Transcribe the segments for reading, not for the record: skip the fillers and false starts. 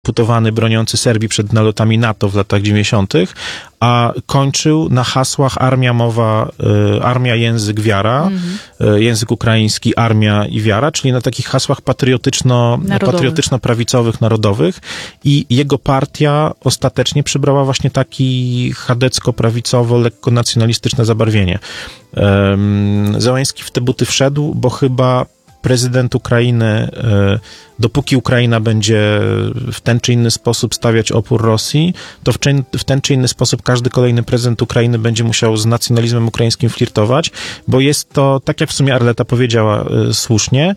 deputowany broniący Serbii przed nalotami NATO w latach 90., a kończył na hasłach armia, mowa, armia, język, wiara, język ukraiński, armia i wiara, czyli na takich hasłach patriotyczno-prawicowych, narodowych, i jego partia ostatecznie przybrała właśnie taki chadecko-prawicowo, lekko nacjonalistyczne zabarwienie. Zełenski w te buty wszedł, bo chyba prezydent Ukrainy, dopóki Ukraina będzie w ten czy inny sposób stawiać opór Rosji, to w ten czy inny sposób każdy kolejny prezydent Ukrainy będzie musiał z nacjonalizmem ukraińskim flirtować, bo jest to, tak jak w sumie Arleta powiedziała słusznie,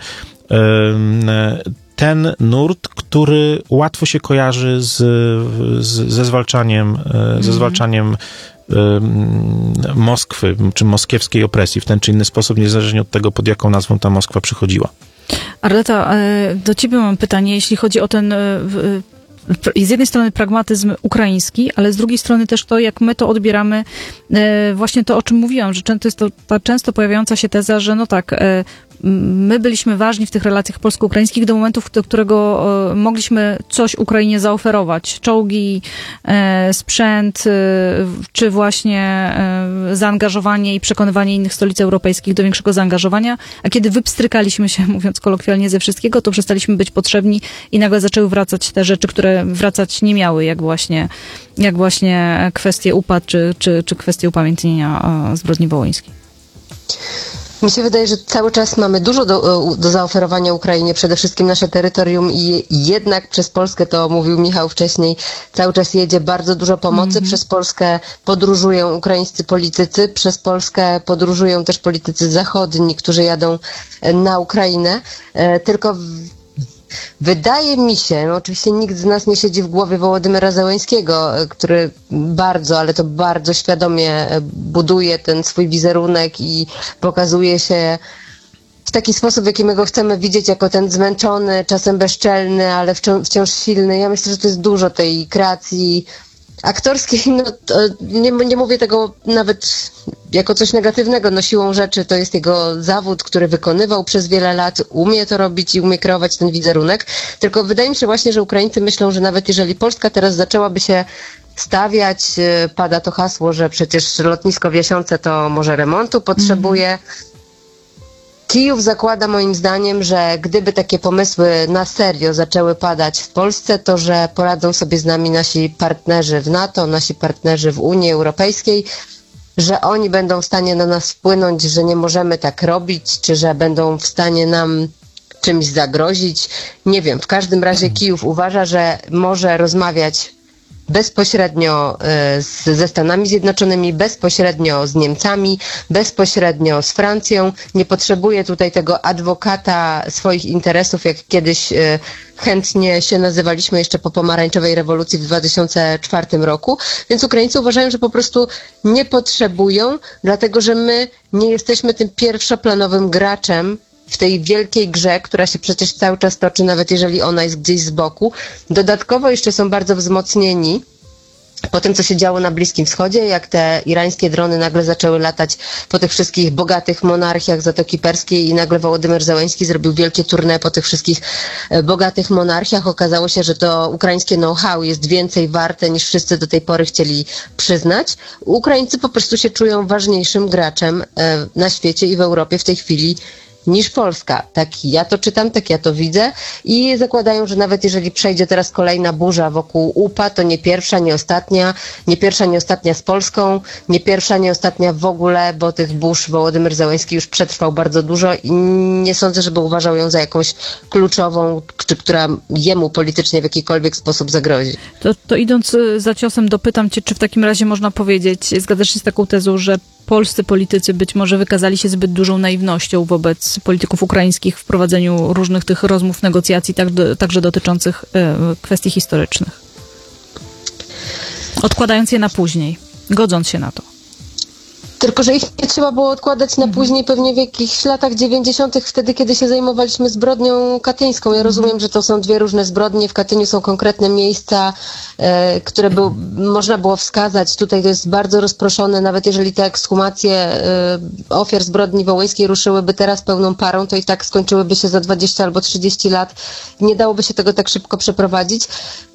ten nurt, który łatwo się kojarzy ze zwalczaniem Moskwy, czy moskiewskiej opresji w ten czy inny sposób, niezależnie od tego, pod jaką nazwą ta Moskwa przychodziła. Arleta, do ciebie mam pytanie, jeśli chodzi o ten z jednej strony pragmatyzm ukraiński, ale z drugiej strony też to, jak my to odbieramy, właśnie to, o czym mówiłam, że jest to ta często pojawiająca się teza, że no tak, my byliśmy ważni w tych relacjach polsko-ukraińskich do momentu, do którego mogliśmy coś Ukrainie zaoferować. Czołgi, sprzęt, czy właśnie zaangażowanie i przekonywanie innych stolic europejskich do większego zaangażowania, a kiedy wypstrykaliśmy się, mówiąc kolokwialnie, ze wszystkiego, to przestaliśmy być potrzebni i nagle zaczęły wracać te rzeczy, które wracać nie miały, jak właśnie kwestie UPA, czy kwestie upamiętnienia zbrodni wołyńskiej. Mi się wydaje, że cały czas mamy dużo do zaoferowania Ukrainie, przede wszystkim nasze terytorium, i jednak przez Polskę, to mówił Michał wcześniej, cały czas jedzie bardzo dużo pomocy. Przez Polskę podróżują ukraińscy politycy, przez Polskę podróżują też politycy zachodni, którzy jadą na Ukrainę, tylko wydaje mi się, no oczywiście nikt z nas nie siedzi w głowie Wołodymyra Zełenskiego, który ale to bardzo świadomie buduje ten swój wizerunek i pokazuje się w taki sposób, w jaki my go chcemy widzieć, jako ten zmęczony, czasem bezczelny, ale wciąż silny. Ja myślę, że to jest dużo tej kreacji aktorskiej, no nie mówię tego nawet jako coś negatywnego, no siłą rzeczy to jest jego zawód, który wykonywał przez wiele lat, umie to robić i umie kreować ten wizerunek, tylko wydaje mi się właśnie, że Ukraińcy myślą, że nawet jeżeli Polska teraz zaczęłaby się stawiać, pada to hasło, że przecież lotnisko w Jasionce to może remontu potrzebuje. Kijów zakłada moim zdaniem, że gdyby takie pomysły na serio zaczęły padać w Polsce, to że poradzą sobie z nami nasi partnerzy w NATO, nasi partnerzy w Unii Europejskiej, że oni będą w stanie na nas wpłynąć, że nie możemy tak robić, czy że będą w stanie nam czymś zagrozić. Nie wiem, w każdym razie Kijów uważa, że może rozmawiać bezpośrednio ze Stanami Zjednoczonymi, bezpośrednio z Niemcami, bezpośrednio z Francją. Nie potrzebuje tutaj tego adwokata swoich interesów, jak kiedyś chętnie się nazywaliśmy jeszcze po pomarańczowej rewolucji w 2004 roku. Więc Ukraińcy uważają, że po prostu nie potrzebują, dlatego że my nie jesteśmy tym pierwszoplanowym graczem w tej wielkiej grze, która się przecież cały czas toczy, nawet jeżeli ona jest gdzieś z boku. Dodatkowo jeszcze są bardzo wzmocnieni po tym, co się działo na Bliskim Wschodzie, jak te irańskie drony nagle zaczęły latać po tych wszystkich bogatych monarchiach Zatoki Perskiej i nagle Wołodymyr Zełenski zrobił wielkie tournée po tych wszystkich bogatych monarchiach. Okazało się, że to ukraińskie know-how jest więcej warte, niż wszyscy do tej pory chcieli przyznać. Ukraińcy po prostu się czują ważniejszym graczem na świecie i w Europie w tej chwili niż Polska. Tak ja to czytam, tak ja to widzę i zakładają, że nawet jeżeli przejdzie teraz kolejna burza wokół UPA, to nie pierwsza, nie ostatnia, nie pierwsza, nie ostatnia z Polską, nie pierwsza, nie ostatnia w ogóle, bo tych burz Wołodymyr Zełenski już przetrwał bardzo dużo i nie sądzę, żeby uważał ją za jakąś kluczową, czy która jemu politycznie w jakikolwiek sposób zagrozi. To idąc za ciosem, dopytam cię, czy w takim razie można powiedzieć, zgadzasz się z taką tezą, że polscy politycy być może wykazali się zbyt dużą naiwnością wobec polityków ukraińskich w prowadzeniu różnych tych rozmów, negocjacji, także dotyczących kwestii historycznych? Odkładając je na później, godząc się na to. Tylko że ich nie trzeba było odkładać na później, pewnie w jakichś latach 90., wtedy, kiedy się zajmowaliśmy zbrodnią katyńską. Ja rozumiem, że to są dwie różne zbrodnie. W Katyniu są konkretne miejsca, które można było wskazać. Tutaj to jest bardzo rozproszone. Nawet jeżeli te ekshumacje ofiar zbrodni wołyńskiej ruszyłyby teraz pełną parą, to i tak skończyłyby się za 20 albo 30 lat. Nie dałoby się tego tak szybko przeprowadzić.